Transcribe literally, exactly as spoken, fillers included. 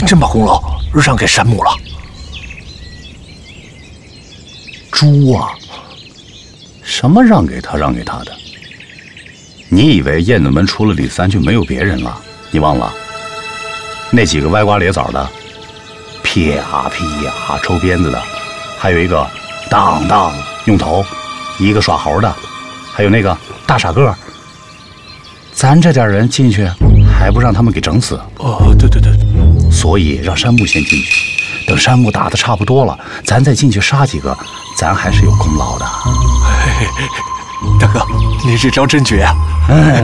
真把功劳让给山姆了。 猪啊！什么让给他让给他的？你以为燕子门除了李三就没有别人了？你忘了？那几个歪瓜裂枣的，劈呀劈呀抽鞭子的，还有一个当当用头，一个耍猴的，还有那个大傻个。咱这点人进去，还不让他们给整死？ 哦，对对对， 所以让山木先进去，等山木打得差不多了，咱再进去杀几个，咱还是有功劳的。 大哥，你这招真绝啊！ 哎